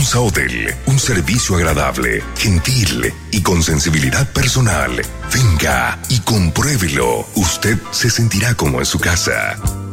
Gonza Hotel, un servicio agradable, gentil y con sensibilidad personal. Venga y compruébelo. Usted se sentirá como en su casa.